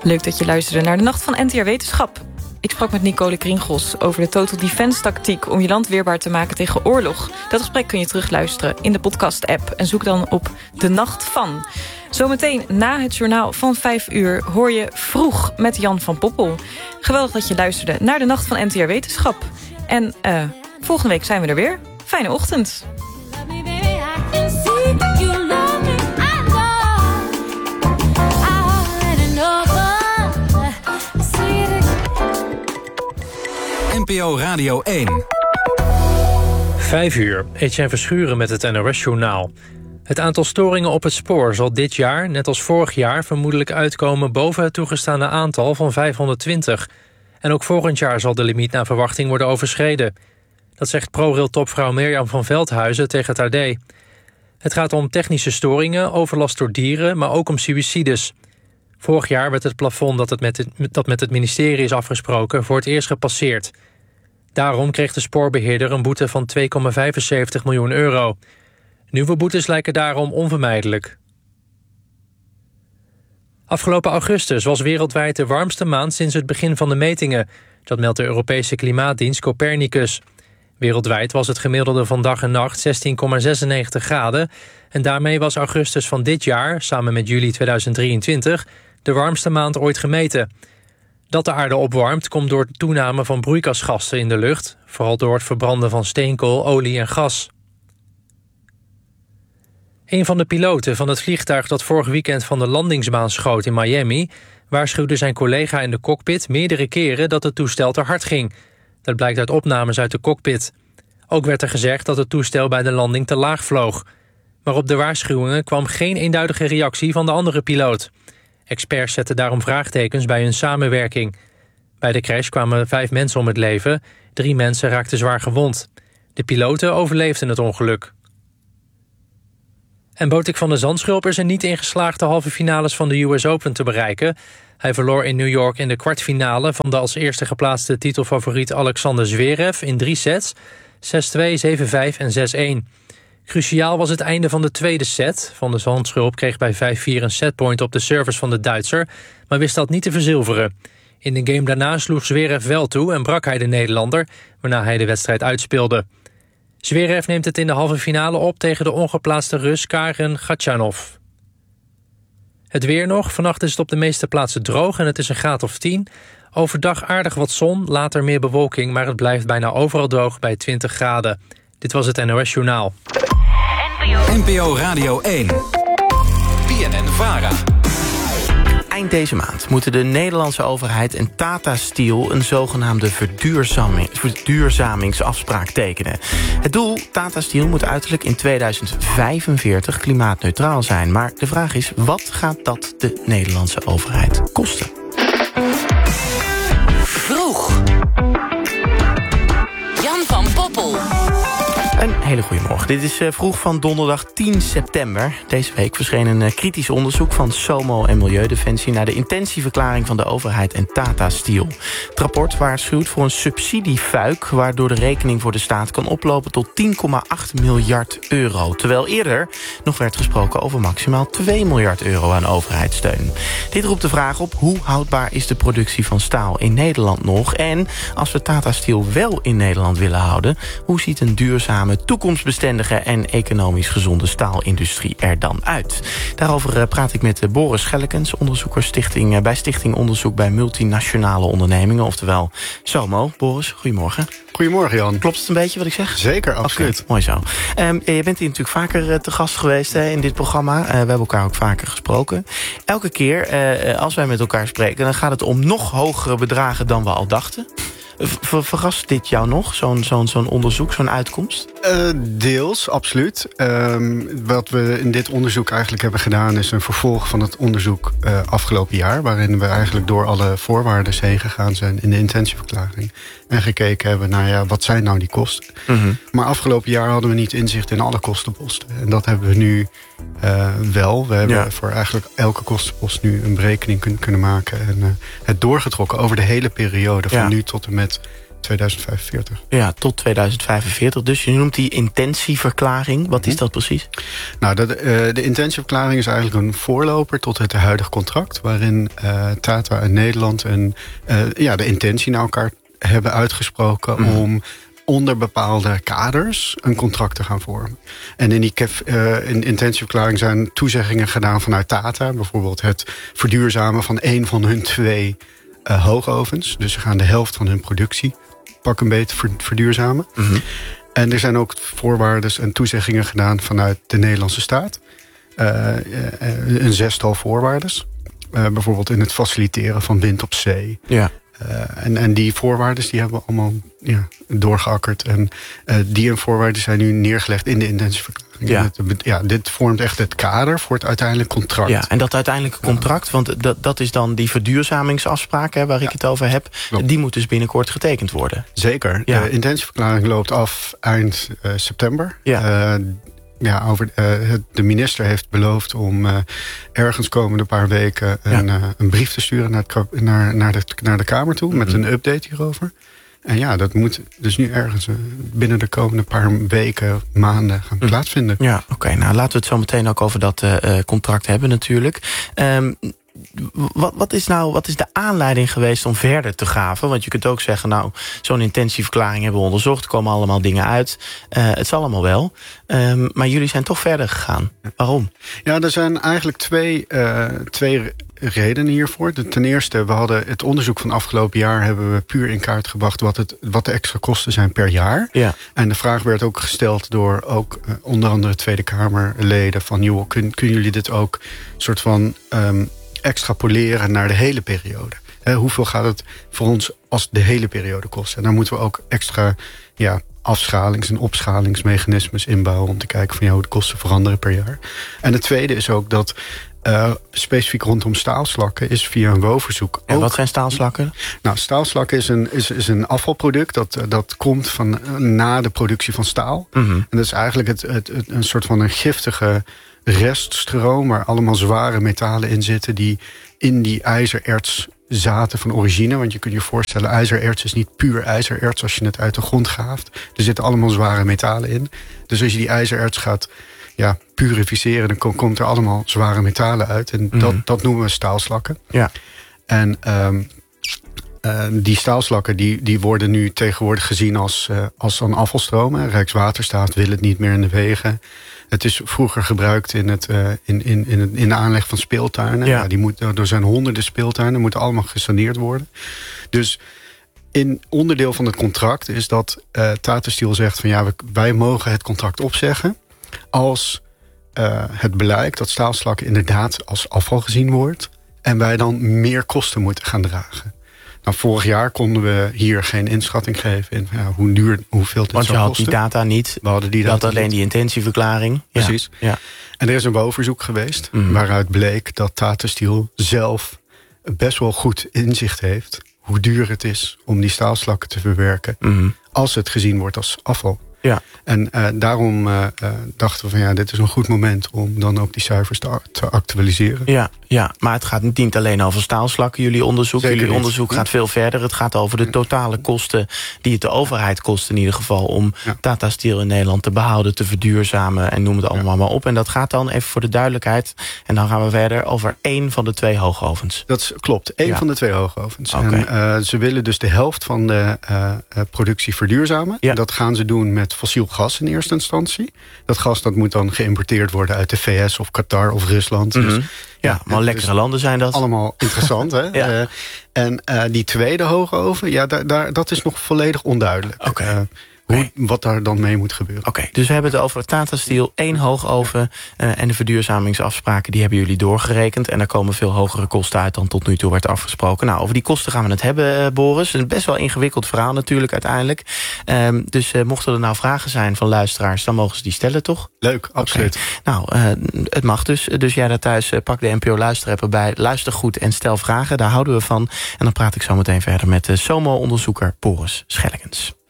Leuk dat je luisterde naar de Nacht van NTR Wetenschap. Ik sprak met Nicole Kringels over de Total Defense tactiek om je land weerbaar te maken tegen oorlog. Dat gesprek kun je terugluisteren in de podcast-app en zoek dan op De Nacht van. Zometeen na het journaal van 5 uur hoor je Vroeg met Jan van Poppel. Geweldig dat je luisterde naar de Nacht van NTR Wetenschap. En volgende week zijn we er weer. Fijne ochtend. NPO Radio 1. 5 uur, Etienne Verschuren met het NOS-journaal. Het aantal storingen op het spoor zal dit jaar, net als vorig jaar, vermoedelijk uitkomen boven het toegestane aantal van 520. En ook volgend jaar zal de limiet naar verwachting worden overschreden. Dat zegt ProRail-topvrouw Mirjam van Veldhuizen tegen het AD. Het gaat om technische storingen, overlast door dieren, maar ook om suïcides. Vorig jaar werd het plafond dat met het ministerie is afgesproken voor het eerst gepasseerd. Daarom kreeg de spoorbeheerder een boete van 2,75 miljoen euro. Nieuwe boetes lijken daarom onvermijdelijk. Afgelopen augustus was wereldwijd de warmste maand sinds het begin van de metingen. Dat meldt de Europese klimaatdienst Copernicus. Wereldwijd was het gemiddelde van dag en nacht 16,96 graden. En daarmee was augustus van dit jaar, samen met juli 2023... de warmste maand ooit gemeten. Dat de aarde opwarmt komt door de toename van broeikasgassen in de lucht, vooral door het verbranden van steenkool, olie en gas. Een van de piloten van het vliegtuig dat vorig weekend van de landingsbaan schoot in Miami waarschuwde zijn collega in de cockpit meerdere keren dat het toestel te hard ging. Dat blijkt uit opnames uit de cockpit. Ook werd er gezegd dat het toestel bij de landing te laag vloog. Maar op de waarschuwingen kwam geen eenduidige reactie van de andere piloot. Experts zetten daarom vraagtekens bij hun samenwerking. Bij de crash kwamen 5 mensen om het leven. 3 mensen raakten zwaar gewond. De piloten overleefden het ongeluk. En Botik van de Zandschulp is er niet in geslaagd de halve finales van de US Open te bereiken. Hij verloor in New York in de kwartfinale van de als eerste geplaatste titelfavoriet Alexander Zverev in 3 sets. 6-2, 7-5 en 6-1. Cruciaal was het einde van de tweede set. Van de Zandschulp kreeg bij 5-4 een setpoint op de service van de Duitser, maar wist dat niet te verzilveren. In de game daarna sloeg Zverev wel toe en brak hij de Nederlander, waarna hij de wedstrijd uitspeelde. Zverev neemt het in de halve finale op tegen de ongeplaatste Rus Karen Khachanov. Het weer nog. Vannacht is het op de meeste plaatsen droog en het is een graad of 10. Overdag aardig wat zon, later meer bewolking, maar het blijft bijna overal droog bij 20 graden. Dit was het NOS Journaal. NPO Radio 1. BNN-VARA. Eind deze maand moeten de Nederlandse overheid en Tata Steel een zogenaamde verduurzamingsafspraak tekenen. Het doel, Tata Steel moet uiterlijk in 2045 klimaatneutraal zijn. Maar de vraag is, wat gaat dat de Nederlandse overheid kosten? Vroeg. Jan van Poppel. Een hele goede morgen. Dit is Vroeg van donderdag 10 september. Deze week verscheen een kritisch onderzoek van SOMO en Milieudefensie naar de intentieverklaring van de overheid en Tata Steel. Het rapport waarschuwt voor een subsidiefuik waardoor de rekening voor de staat kan oplopen tot 10,8 miljard euro. Terwijl eerder nog werd gesproken over maximaal 2 miljard euro aan overheidssteun. Dit roept de vraag op, hoe houdbaar is de productie van staal in Nederland nog? En als we Tata Steel wel in Nederland willen houden, hoe ziet een duurzame, toekomstbestendige en economisch gezonde staalindustrie er dan uit? Daarover praat ik met Boris Schellekens, onderzoeker bij Stichting Onderzoek bij Multinationale Ondernemingen, oftewel SOMO. Boris, goedemorgen. Goedemorgen, Jan. Klopt het een beetje wat ik zeg? Zeker, absoluut. Okay, mooi zo. Je bent hier natuurlijk vaker te gast geweest in dit programma. We hebben elkaar ook vaker gesproken. Elke keer als wij met elkaar spreken, dan gaat het om nog hogere bedragen dan we al dachten. Verrast dit jou nog, zo'n onderzoek, zo'n uitkomst? Deels, absoluut. Wat we in dit onderzoek eigenlijk hebben gedaan is een vervolg van het onderzoek afgelopen jaar, waarin we eigenlijk door alle voorwaarden heen gegaan zijn in de intentieverklaring. En gekeken hebben naar, wat zijn nou die kosten? Mm-hmm. Maar afgelopen jaar hadden we niet inzicht in alle kostenposten. En dat hebben we nu wel. We hebben voor eigenlijk elke kostenpost nu een berekening kunnen maken. En het doorgetrokken over de hele periode van nu tot en met 2045. Ja, tot 2045. Dus je noemt die intentieverklaring. Wat is dat precies? Nou, de intentieverklaring is eigenlijk een voorloper tot het huidige contract, waarin Tata en Nederland de intentie naar elkaar hebben uitgesproken om onder bepaalde kaders een contract te gaan vormen. En in die intentieverklaring zijn toezeggingen gedaan vanuit Tata. Bijvoorbeeld het verduurzamen van een van hun 2 hoogovens. Dus ze gaan de helft van hun productie pak een beetje verduurzamen. En er zijn ook voorwaarden en toezeggingen gedaan vanuit de Nederlandse staat. Een 6-tal voorwaarden. Bijvoorbeeld in het faciliteren van wind op zee. Ja. En die voorwaarden die hebben we allemaal doorgeakkerd. En die voorwaarden zijn nu neergelegd in de intentieverklaring. Ja. Dit vormt echt het kader voor het uiteindelijke contract. Ja, en dat uiteindelijke contract, want dat is dan die verduurzamingsafspraak waar ik het over heb. Klopt. Die moet dus binnenkort getekend worden. Zeker. Ja. De intentieverklaring loopt af eind september. Ja. De minister heeft beloofd om ergens komende paar weken een brief te sturen naar de Kamer toe met een update hierover. En dat moet dus nu ergens binnen de komende paar weken, maanden gaan plaatsvinden. Ja, oké. Nou, laten we het zo meteen ook over dat contract hebben natuurlijk. Wat is de aanleiding geweest om verder te graven? Want je kunt ook zeggen, nou, zo'n intentieverklaring hebben we onderzocht. Er komen allemaal dingen uit. Het is allemaal wel. Maar jullie zijn toch verder gegaan. Waarom? Ja, er zijn eigenlijk twee redenen hiervoor. Ten eerste, we hadden het onderzoek van afgelopen jaar hebben we puur in kaart gebracht wat de extra kosten zijn per jaar. Ja. En de vraag werd ook gesteld door ook onder andere Tweede Kamerleden van joh, kunnen jullie dit ook soort van extrapoleren naar de hele periode? Hoeveel gaat het voor ons als de hele periode kosten? En dan moeten we ook extra afschalings- en opschalingsmechanismes inbouwen om te kijken van hoe de kosten veranderen per jaar. En het tweede is ook dat specifiek rondom staalslakken is via een WO-verzoek. En wat zijn staalslakken? Nou, staalslakken is een afvalproduct dat komt van na de productie van staal. En dat is eigenlijk een soort van een giftige reststroom waar allemaal zware metalen in zitten die in die ijzererts zaten van origine. Want je kunt je voorstellen, ijzererts is niet puur ijzererts als je het uit de grond graaft. Er zitten allemaal zware metalen in. Dus als je die ijzererts gaat purificeren, dan komt er allemaal zware metalen uit. En dat noemen we staalslakken. Ja. En die staalslakken die worden nu tegenwoordig gezien als een afvalstroom. Rijkswaterstaat wil het niet meer in de wegen. Het is vroeger gebruikt in de aanleg van speeltuinen. Ja. Er zijn honderden speeltuinen, moeten allemaal gesaneerd worden. Dus in onderdeel van het contract is dat Tata Steel zegt van wij mogen het contract opzeggen als het blijkt dat staalslakken inderdaad als afval gezien wordt en wij dan meer kosten moeten gaan dragen. Nou, vorig jaar konden we hier geen inschatting geven in hoeveel het zou kosten. Want je had die data niet. We hadden die data had alleen niet. Die intentieverklaring. Precies. Ja. En er is een WO-verzoek geweest waaruit bleek dat Tata Steel zelf best wel goed inzicht heeft hoe duur het is om die staalslakken te verwerken als het gezien wordt als afval. Ja. En daarom dachten we van dit is een goed moment om dan ook die cijfers te actualiseren. Ja, maar het gaat niet alleen over staalslakken, jullie onderzoek. Zeker jullie onderzoek gaat veel verder. Het gaat over de totale kosten die het de overheid kost in ieder geval om Tata Steel in Nederland te behouden, te verduurzamen en noem het allemaal maar op. En dat gaat dan, even voor de duidelijkheid, en dan gaan we verder over 1 van de 2 hoogovens. Dat klopt, 1 van de 2 hoogovens. Okay. En ze willen dus de helft van de productie verduurzamen. Ja. Dat gaan ze doen met fossiel gas in eerste instantie. Dat gas moet dan geïmporteerd worden uit de VS of Qatar of Rusland. Dus, maar lekkere landen zijn dat. Allemaal interessant, hè? Ja. En die tweede hoogoven, dat is nog volledig onduidelijk. Okay. Wat daar dan mee moet gebeuren. Oké, dus we hebben het over Tata Steel, 1 hoogoven en de verduurzamingsafspraken, die hebben jullie doorgerekend. En daar komen veel hogere kosten uit dan tot nu toe werd afgesproken. Nou, over die kosten gaan we het hebben, Boris. Een best wel ingewikkeld verhaal natuurlijk uiteindelijk. Dus mochten er nou vragen zijn van luisteraars, dan mogen ze die stellen, toch? Leuk, absoluut. Nou, het mag dus. Dus jij daar thuis, pak de NPO Luisterapp erbij. Luister goed en stel vragen, daar houden we van. En dan praat ik zo meteen verder met de SOMO-onderzoeker Boris Schellekens.